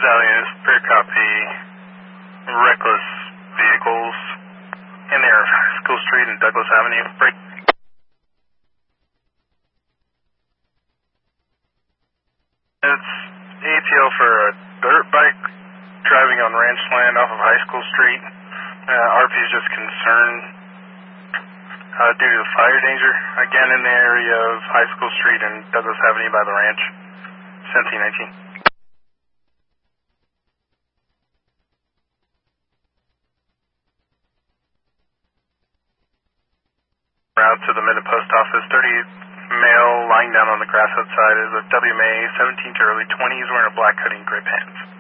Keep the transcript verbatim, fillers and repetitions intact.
Zalius, fair copy. Reckless vehicles in there, School Street and Douglas Avenue. Break. It's A T O for a dirt bike driving on ranch land off of High School Street. Uh, R P is just concerned uh, due to fire danger. Again, in the area of High School Street and Douglas Avenue by the ranch. seventeen nineteen. Route to the Midland Post Office. thirty male lying down on the grass outside is a W M A, seventeen to early twenties, wearing a black hoodie and gray pants.